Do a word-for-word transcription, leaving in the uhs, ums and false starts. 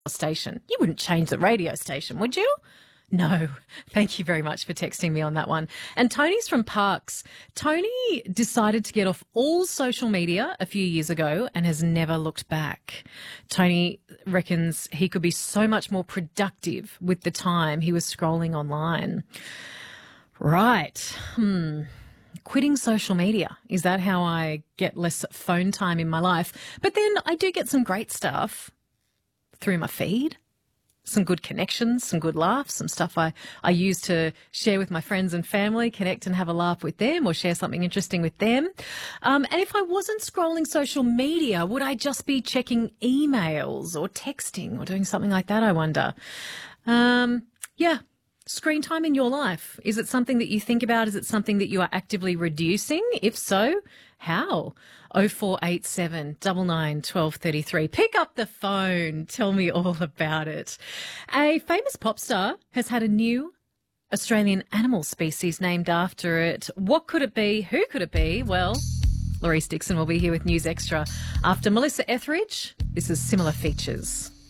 station. You wouldn't change the radio station, would you? No. Thank you very much for texting me on that one. And Tony's from Parks. Tony decided to get off all social media a few years ago and has never looked back. Tony reckons he could be so much more productive with the time he was scrolling online. Right. Hmm. Quitting social media. Is that how I get less phone time in my life? But then I do get some great stuff through my feed. Some good connections, some good laughs, some stuff I, I use to share with my friends and family, connect and have a laugh with them or share something interesting with them. Um, and if I wasn't scrolling social media, would I just be checking emails or texting or doing something like that, I wonder? Um, yeah. Screen time in your life. Is it something that you think about? Is it something that you are actively reducing? If so, how? oh four eight seven, nine nine, one two three three. Pick up the phone. Tell me all about it. A famous pop star has had a new Australian animal species named after it. What could it be? Who could it be? Well, Laurice Dixon will be here with News Extra after Melissa Etheridge. This is Similar Features.